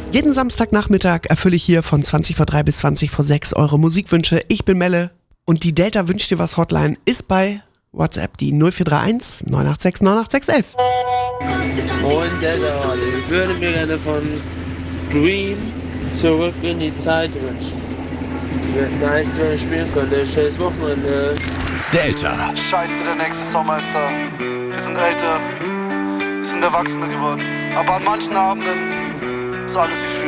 Jeden Samstagnachmittag erfülle ich hier von 20 vor 3 bis 20 vor 6 eure Musikwünsche. Ich bin Melle und die Delta wünscht dir was Hotline ist bei WhatsApp die 0431 986 98611. Moin Delta, ich würde mir gerne von Dream Zurück in die Zeit wünschen. Wird nice, wenn ich spielen könnte. Schönes Wochenende. Delta. Scheiße, der nächste Sommer ist da. Wir sind älter, wir sind Erwachsene geworden. Aber an manchen Abenden ist alles wie früher.